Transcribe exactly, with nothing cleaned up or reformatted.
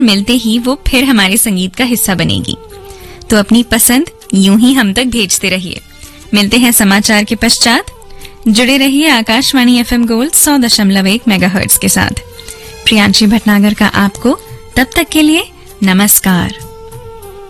मिलते ही वो फिर हमारे संगीत का हिस्सा बनेगी। तो अपनी पसंद यूं ही हम तक भेजते रहिए। मिलते हैं समाचार के पश्चात। जुड़े रहिए आकाशवाणी एफएम गोल्ड सौ दशमलव एक मेगाहर्ट्ज के साथ। प्रियांशी भटनागर का आपको तब तक के लिए नमस्कार।